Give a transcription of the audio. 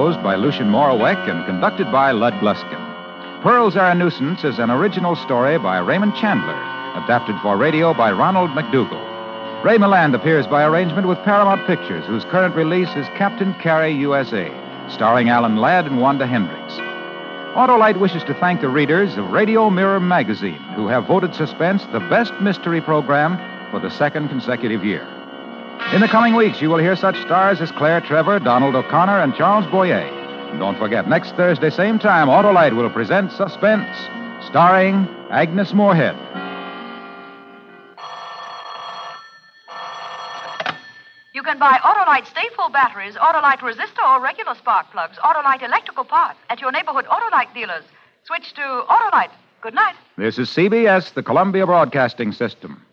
composed by Lucien Moraweck and conducted by Lud Gluskin. Pearls Are a Nuisance is an original story by Raymond Chandler, adapted for radio by Ronald McDougall. Ray Milland appears by arrangement with Paramount Pictures, whose current release is Captain Carey, USA, starring Alan Ladd and Wanda Hendricks. Autolite wishes to thank the readers of Radio Mirror magazine, who have voted Suspense the best mystery program for the second consecutive year. In the coming weeks, you will hear such stars as Claire Trevor, Donald O'Connor, and Charles Boyer. And don't forget, next Thursday, same time, Autolite will present Suspense, starring Agnes Moorehead. You can buy Autolite Stay-Full batteries, Autolite resistor or regular spark plugs, Autolite electrical parts at your neighborhood Autolite dealers. Switch to Autolite. Good night. This is CBS, the Columbia Broadcasting System.